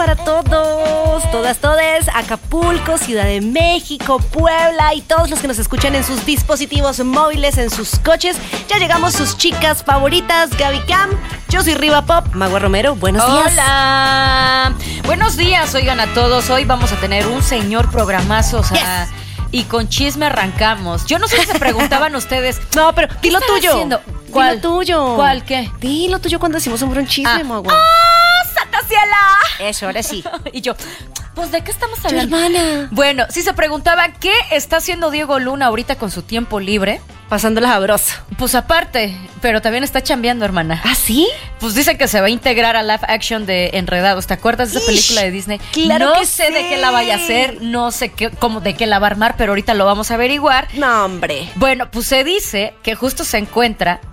para todos, todas, Acapulco, Ciudad de México, Puebla y todos los que nos escuchan en sus dispositivos móviles, en sus coches. Ya llegamos sus chicas favoritas, Gaby Cam. Yo soy Riva Pop, Magua Romero. Buenos días. Hola. Buenos días, oigan a todos. Hoy vamos a tener un señor programazo, o sea, yes. Y con chisme arrancamos. Yo no sé qué se preguntaban ustedes. No, pero di lo tuyo. Haciendo? ¿Cuál? Di lo tuyo. ¿Cuál qué? Di lo tuyo cuando decimos un chisme, Magua. ¡Santa Ciela! Eso, ahora sí. Y yo, pues, ¿de qué estamos hablando? Tu hermana. Bueno, si se preguntaban qué está haciendo Diego Luna ahorita con su tiempo libre. Pasándola sabrosa. Pues aparte, pero también está chambeando, hermana. ¿Ah, sí? Pues dicen que se va a integrar a live action de Enredados. ¿Te acuerdas de esa película de Disney? Claro no que sé sí. de qué la vaya a hacer, no sé de qué la va a armar, pero ahorita lo vamos a averiguar. No, hombre. Bueno, pues se dice que justo se encuentra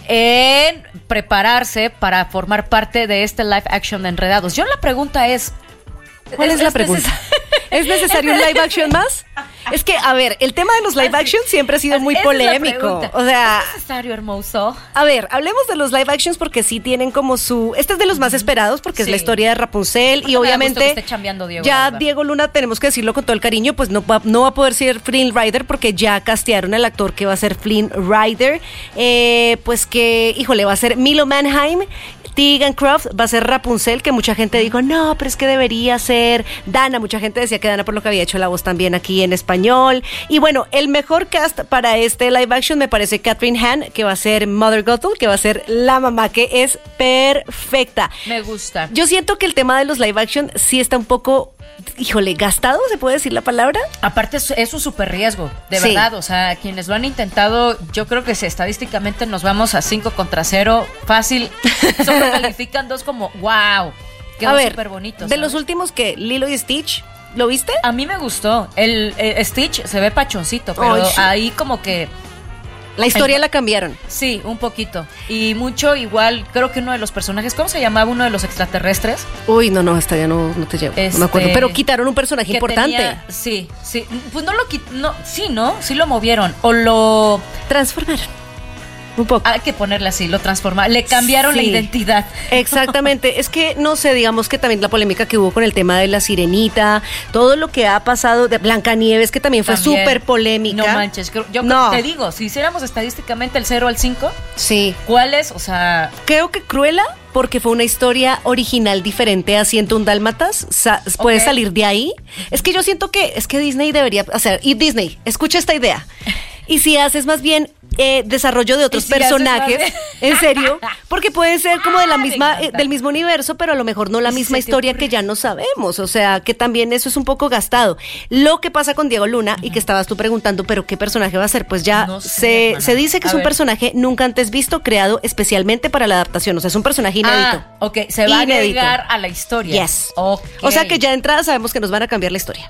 en prepararse para formar parte de este live action de Enredados. Yo la pregunta es... ¿Cuál es la pregunta? ¿Es necesario un live action más? Es que, a ver, el tema de los live action siempre ha sido muy polémico. O sea, ¿es necesario, hermoso? A ver, hablemos de los live actions porque sí tienen como su... Este es de los más esperados porque es la historia de Rapunzel y obviamente esté chambeando Diego, ya Diego Luna, tenemos que decirlo con todo el cariño, pues no va a poder ser Flynn Rider porque ya castearon al actor que va a ser Flynn Rider. Pues que, híjole, va a ser Milo Manheim. Tegan Croft va a ser Rapunzel, que mucha gente dijo, no, pero es que debería ser Dana. Mucha gente decía que Dana por lo que había hecho la voz también aquí en español. Y bueno, el mejor cast para este live action me parece Catherine Hahn, que va a ser Mother Gothel, que va a ser la mamá, que es perfecta. Me gusta. Yo siento que el tema de los live action sí está un poco... Híjole, ¿gastado? ¿Se puede decir la palabra? Aparte es un súper riesgo, de verdad. O sea, quienes lo han intentado, yo creo que si estadísticamente nos vamos a 5 contra 0, fácil. Solo califican 2 como, wow, quedó súper bonito. ¿Sabes? De los últimos que Lilo y Stitch, ¿lo viste? A mí me gustó. El Stitch se ve pachoncito, pero ahí como que... La historia la cambiaron. Sí, un poquito. Y mucho igual, creo que uno de los personajes, ¿cómo se llamaba uno de los extraterrestres? Uy, no, hasta ya no te llevo. No me acuerdo. Pero quitaron un personaje importante. Sí. Pues no lo quitaron. Sí lo movieron. O lo transformaron. Un poco. Hay que ponerle así, lo transformaron. Le cambiaron la identidad. Exactamente. Es que, no sé, digamos que también la polémica que hubo con el tema de la Sirenita, todo lo que ha pasado de Blancanieves, que también fue súper polémica. No manches. Yo te digo, si hiciéramos estadísticamente el 0 al 5, sí. ¿cuál es? O sea... Creo que Cruella, porque fue una historia original diferente a 101 Dálmatas, puede salir de ahí. Es que yo siento que Disney debería hacer... Y Disney, escucha esta idea. Y si haces más bien... desarrollo de otros personajes, en serio, porque puede ser como de la misma, del mismo universo, pero a lo mejor no la misma historia que ya no sabemos, o sea, que también eso es un poco gastado. Lo que pasa con Diego Luna, y que estabas tú preguntando, pero ¿qué personaje va a ser? Pues ya no sé, se dice que es un personaje nunca antes visto, creado especialmente para la adaptación, o sea, es un personaje inédito. Se va a agregar a la historia. Yes. O sea que ya de entrada sabemos que nos van a cambiar la historia.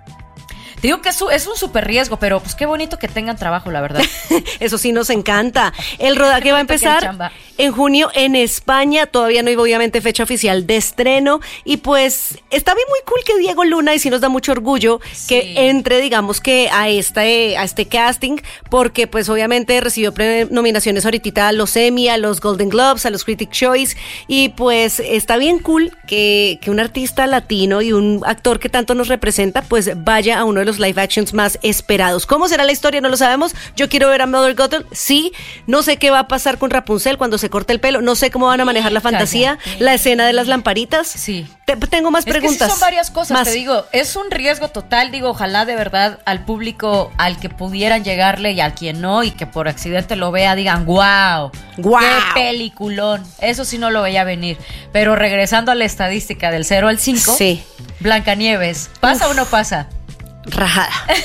Te digo que es un súper riesgo, pero pues qué bonito que tengan trabajo, la verdad. Eso sí nos encanta. El rodaje va a empezar en junio en España. Todavía no hay obviamente fecha oficial de estreno. Y pues está bien muy cool que Diego Luna, y sí nos da mucho orgullo que entre, digamos que a este casting, porque pues obviamente recibió nominaciones ahorita a los Emmy, a los Golden Globes, a los Critics' Choice. Y pues está bien cool que un artista latino y un actor que tanto nos representa pues vaya a uno de los live actions más esperados. ¿Cómo será la historia? No lo sabemos. Yo quiero ver a Mother Gothel, sí. No sé qué va a pasar con Rapunzel cuando se corte el pelo. No sé cómo van a manejar la fantasía, la escena de las lamparitas. Sí. Tengo más preguntas. Que sí son varias cosas, te digo. Es un riesgo total, digo, ojalá de verdad al público al que pudieran llegarle y al quien no, y que por accidente lo vea, digan, wow, qué peliculón. Eso sí no lo veía venir. Pero regresando a la estadística del 0 al 5, Blancanieves, ¿pasa o no pasa? Rajada.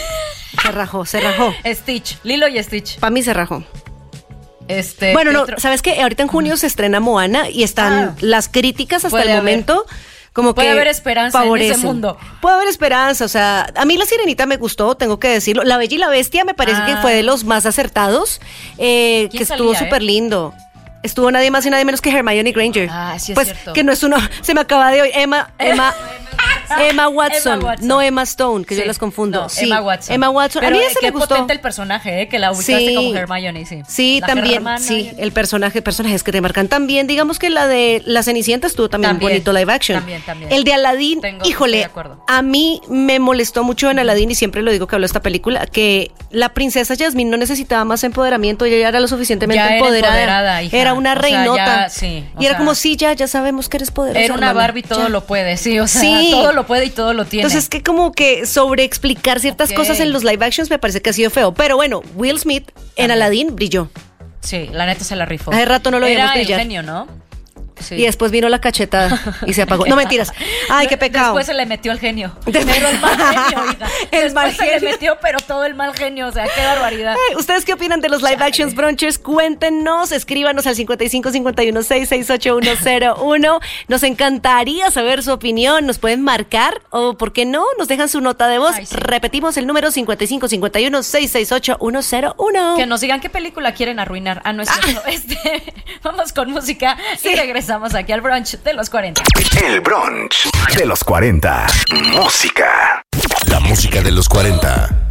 Se rajó. Stitch, Lilo y Stitch. Para mí se rajó. Bueno, no, ¿sabes qué? Ahorita en junio se estrena Moana y están las críticas hasta el momento como puede que haber esperanza favorecen. En ese mundo. Puede haber esperanza, o sea, a mí La Sirenita me gustó, tengo que decirlo. La Bella y la Bestia me parece que fue de los más acertados, que estuvo súper lindo. Estuvo nadie más y nadie menos que Hermione Granger. Sí es pues, cierto. Que no es uno, se me acaba de oír, Emma. Emma Watson, no Emma Stone, que yo las confundo. No, Emma Watson. Emma Watson. Pero a mí ese me gustó. Potente el personaje, que la ubicaste como Hermione, sí. Sí, la también, Hermana, sí, el personajes que te marcan también. Digamos que la de La Cenicienta estuvo también bonito live action. También. El de Aladdin, híjole, a mí me molestó mucho en Aladdin, y siempre lo digo que hablo de esta película, que la princesa Jasmine no necesitaba más empoderamiento, ella ya era lo suficientemente empoderada, hija. Era una reinota. Y era como, ya sabemos que eres poderosa. Era una Barbie, todo lo puede, todo lo puede y todo lo tiene. Entonces, que como que sobreexplicar ciertas cosas en los live actions me parece que ha sido feo. Pero bueno, Will Smith en Aladdin brilló. Sí, la neta se la rifó. Hace rato no lo vimos brillar. Era el genio, ¿no? Sí. Y después vino la cachetada y se apagó. No, mentiras. Ay, qué pecado. Después se le metió el genio. Pero el mal genio, hija. Después se le metió, pero todo el mal genio. O sea, qué barbaridad. Ay, ¿ustedes qué opinan de los live actions brunchers? Cuéntenos, escríbanos al 5551668101. Nos encantaría saber su opinión. Nos pueden marcar o, ¿por qué no? Nos dejan su nota de voz. Ay, sí. Repetimos el número 5551668101. Que nos digan qué película quieren arruinar. No es cierto. Vamos con música y regresamos aquí al brunch de los 40. El brunch de los 40. Música. La música de los 40.